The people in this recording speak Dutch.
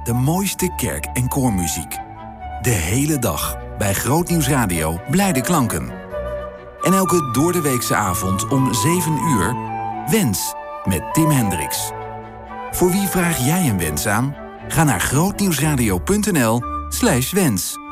de mooiste kerk- en koormuziek. De hele dag bij Grootnieuws Radio blijde klanken. En elke doordeweekse avond om 7 uur... Wens met Tim Hendricks. Voor wie vraag jij een wens aan? Ga naar grootnieuwsradio.nl/wens.